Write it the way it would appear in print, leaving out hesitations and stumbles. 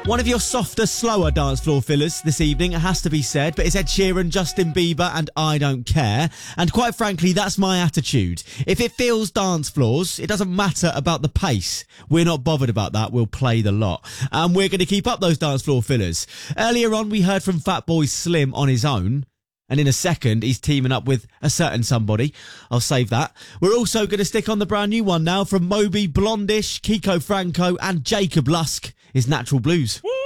One of your softer, slower dance floor fillers this evening, it has to be said, but it's Ed Sheeran, Justin Bieber and I Don't Care. And quite frankly, that's my attitude. If it feels dance floors, it doesn't matter about the pace. We're not bothered about that, we'll play the lot. And we're going to keep up those dance floor fillers. Earlier on, we heard from Fatboy Slim on his own. And in a second, he's teaming up with a certain somebody. I'll save that. We're also going to stick on the brand new one now from Moby, Blondish, Kiko Franco and Jacob Lusk is Natural Blues. Woo!